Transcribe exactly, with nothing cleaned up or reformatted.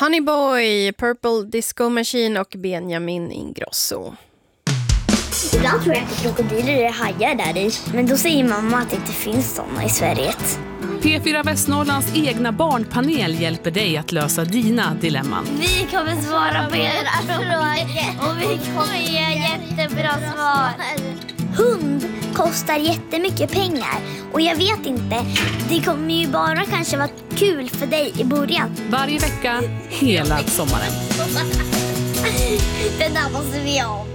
Honey Boy, Purple Disco Machine och Benjamin Ingrosso. Ibland tror jag inte krokodiler är hajar där i. Men då säger mamma att det inte finns sådana i Sverige. P fyra Västnorrlands egna barnpanel hjälper dig att lösa dina dilemman. Vi kommer svara på era frågor och vi kommer ge jättebra svar. Hund kostar jättemycket pengar och jag vet inte, det kommer ju bara kanske vara kul för dig i början. Varje vecka, hela sommaren. Den där måste vi ha.